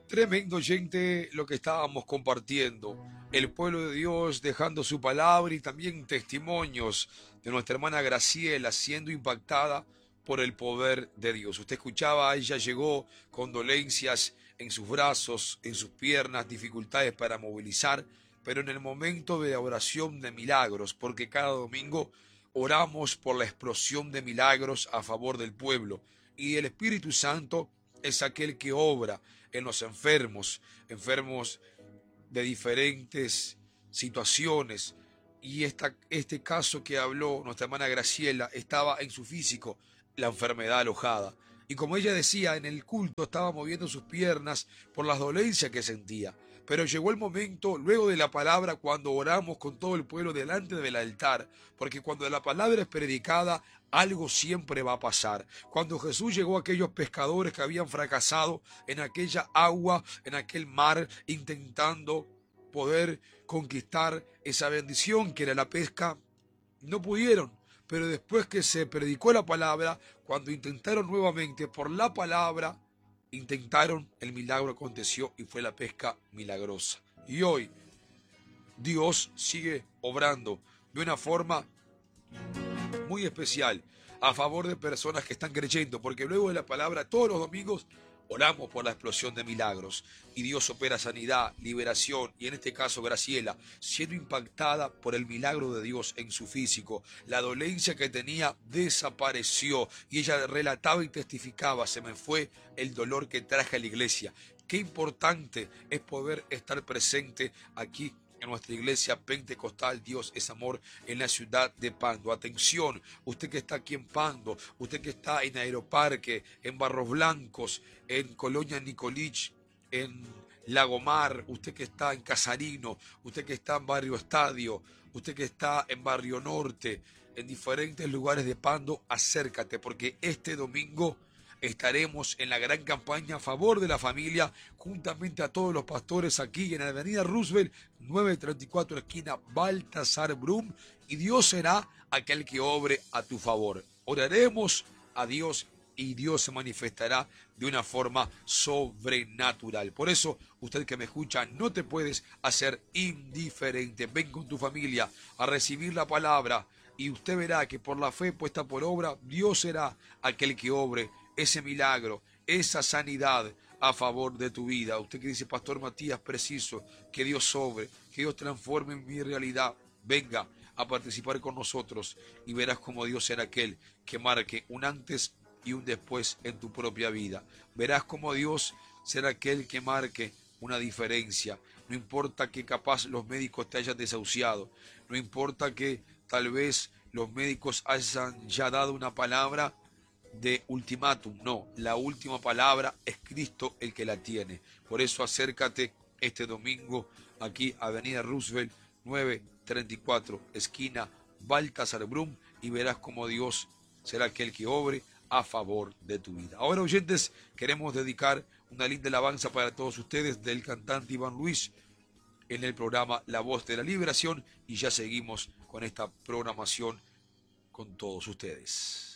Tremendo, oyente, lo que estábamos compartiendo. El pueblo de Dios dejando su palabra y también testimonios de nuestra hermana Graciela siendo impactada por el poder de Dios. Usted escuchaba, ella llegó con dolencias en sus brazos, en sus piernas, dificultades para movilizar, pero en el momento de la oración de milagros, porque cada domingo oramos por la explosión de milagros a favor del pueblo. Y el Espíritu Santo es aquel que obra en los enfermos, enfermos de diferentes situaciones. Y este caso que habló nuestra hermana Graciela estaba en su físico, la enfermedad alojada. Y como ella decía, en el culto estaba moviendo sus piernas por las dolencias que sentía. Pero llegó el momento, luego de la palabra, cuando oramos con todo el pueblo delante del altar, porque cuando la palabra es predicada, algo siempre va a pasar. Cuando Jesús llegó a aquellos pescadores que habían fracasado en aquella agua, en aquel mar, intentando poder conquistar esa bendición que era la pesca, no pudieron. Pero después que se predicó la palabra, cuando intentaron nuevamente por la palabra, intentaron, el milagro aconteció y fue la pesca milagrosa. Y hoy Dios sigue obrando de una forma muy especial a favor de personas que están creyendo, porque luego de la palabra todos los domingos oramos por la explosión de milagros y Dios opera sanidad, liberación y en este caso Graciela, siendo impactada por el milagro de Dios en su físico, la dolencia que tenía desapareció y ella relataba y testificaba, se me fue el dolor que traje a la iglesia. Qué importante es poder estar presente aquí en nuestra iglesia pentecostal. Dios es amor en la ciudad de Pando. Atención, usted que está aquí en Pando, usted que está en Aeroparque, en Barros Blancos, en Colonia Nicolich, en Lagomar, usted que está en Casarino, usted que está en Barrio Estadio, usted que está en Barrio Norte, en diferentes lugares de Pando, acércate porque este domingo estaremos en la gran campaña a favor de la familia, juntamente a todos los pastores aquí en la avenida Roosevelt, 934 esquina Baltasar Brum, y Dios será aquel que obre a tu favor. Oraremos a Dios y Dios se manifestará de una forma sobrenatural. Por eso, usted que me escucha, no te puedes hacer indiferente. Ven con tu familia a recibir la palabra y usted verá que por la fe puesta por obra, Dios será aquel que obre ese milagro, esa sanidad a favor de tu vida. Usted que dice, Pastor Matías, preciso que Dios sobre, que Dios transforme mi realidad. Venga a participar con nosotros y verás cómo Dios será aquel que marque un antes y un después en tu propia vida. Verás cómo Dios será aquel que marque una diferencia. No importa que capaz los médicos te hayan desahuciado, no importa que tal vez los médicos hayan ya dado una palabra de ultimátum, no, la última palabra es Cristo el que la tiene. Por eso acércate este domingo aquí Avenida Roosevelt 934 esquina Baltasar Brum y verás cómo Dios será aquel que obre a favor de tu vida. Ahora, oyentes, queremos dedicar una linda alabanza para todos ustedes del cantante Iván Luis en el programa La Voz de la Liberación y ya seguimos con esta programación con todos ustedes.